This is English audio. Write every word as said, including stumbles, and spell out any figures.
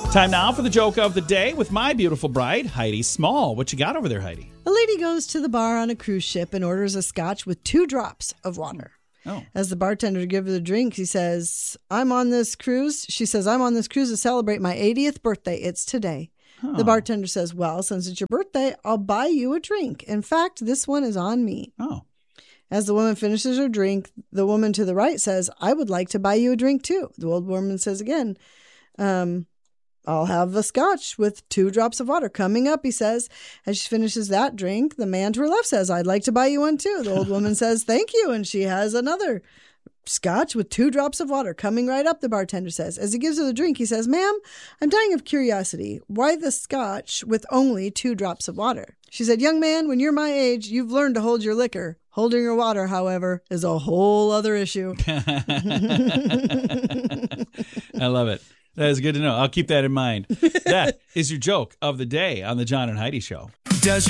Time now for the joke of the day with my beautiful bride, Heidi Small. What you got over there, Heidi? A lady goes to the bar on a cruise ship and orders a scotch with two drops of water. Oh. As the bartender gives her the drink, he says, I'm on this cruise. She says, I'm on this cruise to celebrate my eightieth birthday. It's today. Huh. The bartender says, well, since it's your birthday, I'll buy you a drink. In fact, this one is on me. Oh. As the woman finishes her drink, the woman to the right says, I would like to buy you a drink too. The old woman says again, um, I'll have a scotch with two drops of water. Coming up, he says. As she finishes that drink, the man to her left says, I'd like to buy you one too. The old woman says, thank you. And she has another scotch with two drops of water. Coming right up, the bartender says. As he gives her the drink, he says, ma'am, I'm dying of curiosity. Why the scotch with only two drops of water? She said, young man, when you're my age, you've learned to hold your liquor. Holding your water, however, is a whole other issue. I love it. That is good to know. I'll keep that in mind. That is your joke of the day on the John and Heidi Show. Does